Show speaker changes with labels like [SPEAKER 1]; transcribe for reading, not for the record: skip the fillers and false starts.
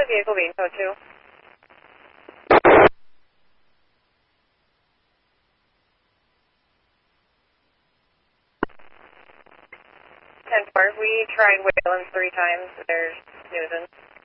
[SPEAKER 1] vehicle being code 2. 10-4, we tried Wayland 3 times. They're snoozing.